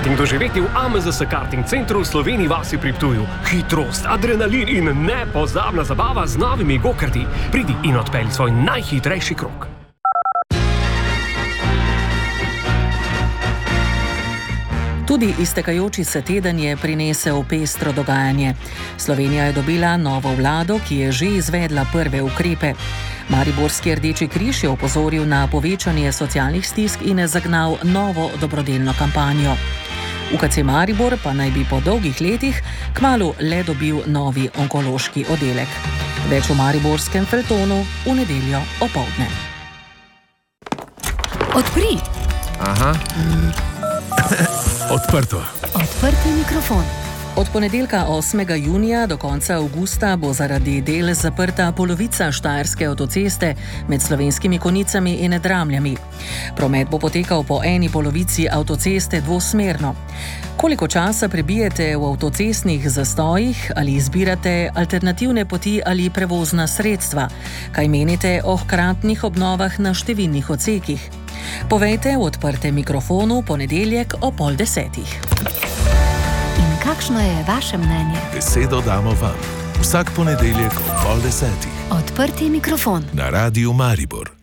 Karting doživeti v AMZS Karting centru v Sloveniji vasi pri Ptuju. Hitrost, adrenalin in nepozabna zabava z novimi go-karti. Pridi in odpelji svoj najhitrejši krog. Tudi iztekajoči se teden je prinesel pestro dogajanje. Slovenija je dobila novo vlado, ki je že izvedla prve ukrepe. Mariborski Rdeči križ je opozoril na povečanje socialnih stisk in zagnal novo dobrodelno kampanjo. UKC Maribor pa naj bi po dolgih letih kmalu le dobil novi onkološki oddelek. Več v mariborskem feljtonu v nedeljo opoldne. Odpri! Aha. Odprto. Odprti mikrofon. Od ponedeljka 8. junija do konca avgusta bo zaradi del zaprta polovica štajerske avtoceste med Slovenskimi Konjicami in Dramljami. Promet bo potekal po eni polovici avtoceste dvosmerno. Koliko časa prebijete v avtocestnih zastojih ali izbirate alternativne poti ali prevozna sredstva? Kaj menite o hkratnih obnovah na številnih odsekih? Povejte v odprtem mikrofonu ponedeljek o 9:30. In kakšno je vaše mnenje? Besedo damo vam. Vsak ponedeljek o 9:30. Odprti mikrofon. Na Radiu Maribor.